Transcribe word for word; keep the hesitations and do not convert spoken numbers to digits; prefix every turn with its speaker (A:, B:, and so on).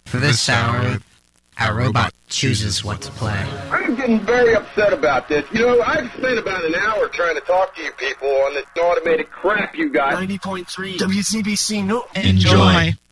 A: For this hour, our robot chooses what to play.
B: I'm getting very upset about this. You know, I've spent about an hour trying to talk to you people on this automated crap you got.
C: ninety point three W C B C. No.
A: Enjoy.